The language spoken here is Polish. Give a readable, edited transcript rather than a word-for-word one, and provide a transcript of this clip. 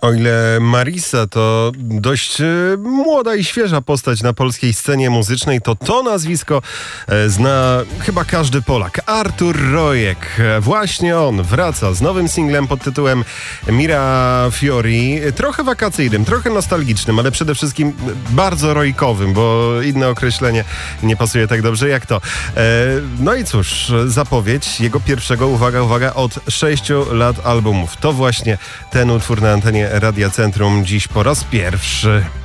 O ile Marisa to dość młoda i świeża postać na polskiej scenie muzycznej, to nazwisko zna chyba każdy Polak. Artur Rojek. Właśnie on wraca z nowym singlem pod tytułem Mira Fiori. Trochę wakacyjnym, trochę nostalgicznym, ale przede wszystkim bardzo rojkowym, bo inne określenie nie pasuje tak dobrze jak to. No i cóż, zapowiedź jego pierwszego, uwaga, od 6 lat albumów. To właśnie ten utwór na antenie Radia Centrum dziś po raz pierwszy.